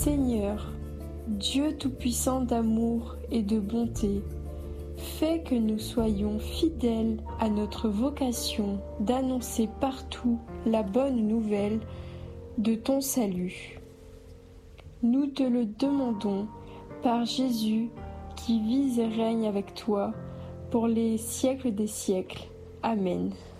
Seigneur, Dieu tout-puissant d'amour et de bonté, fais que nous soyons fidèles à notre vocation d'annoncer partout la bonne nouvelle de ton salut. Nous te le demandons par Jésus qui vit et règne avec toi pour les siècles des siècles. Amen.